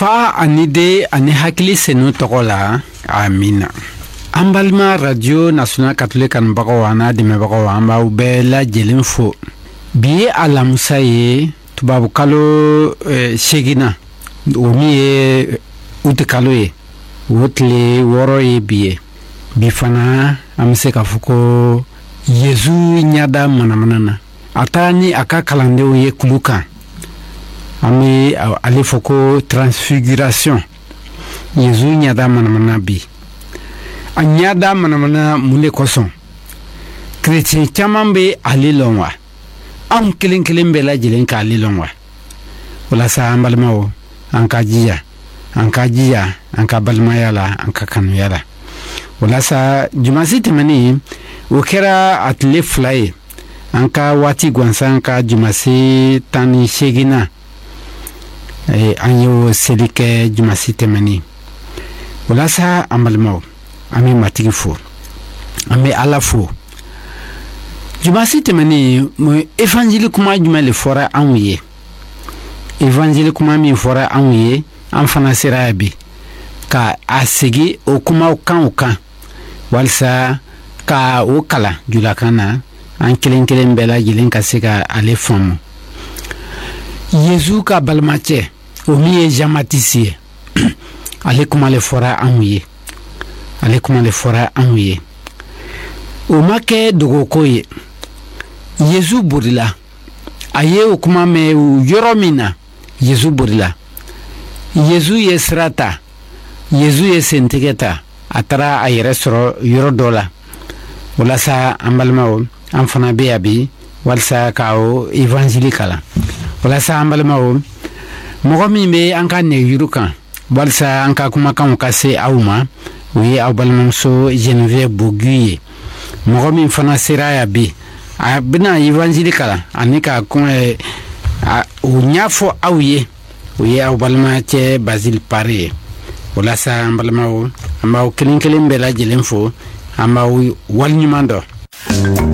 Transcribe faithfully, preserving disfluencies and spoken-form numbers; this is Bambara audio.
Fa anide ani hakili senu tokola amina. Ambalma Radio National Catholic and Bagawana de Mebagawa ube la jelinfo. Biye alamusa ye tubabu kalo eh, shegina. Umiye utekalo ye. Wotle woro ye biye. Bifana amse kafuko Yezu nyada manamanana. Atani aka kalande ye kuluka. Ami alifoko transfiguration. Yezu nyada manamana bi. Anyada manamana mule koson. Chrétien chaman be alilonwa. Am kilin kilin bela jilen ka alilonwa. Wala sa ambalmao anka jia. Anka jia, anka balma yala, anka kanu yala. Wala sa jumasi temani ukera atle fly. Anka wati gwansa anka jumasi tani shegina. E anyo selike jumasi temani. Wala sa ambalmao ami matigi fo. Ami ala fo. Jumasi temani mo evangile kuma jumale fora anwiye. Evangile kuma mi fora anwiye amfana sirabi. Ka asigi o kuma o kan o kan. Walsa ka o kala julakana an kelen kelen bela jilen ka se ka ale famu. Yezu ka balmache o mi e jamatisi. Ale kuma le fora anwiye. Ale kuma le fora anwiye. O make dogo koye. Yezu burila. Aye o kuma me u yoromina. Yezu burila. Yezu ye srata. Yezu ye sentegeta. Atara ayere soro yoro dola. Wala sa ambalmao amfana beabi. Walsa kao evangelikala. Wala sa ambalmao mogomi me anka ne yurukan. Walsa anka kuma kan kase auma. Oui, abalmamso Geneviève Boguye. Mogomi fana siraya bi. Abina evangelikala. Anika kun unyafo awye. Oui, abalma che Basile Paré. Wala sa ambalmao ambao kilin kilin bela jelenfo ambao wal nyumando.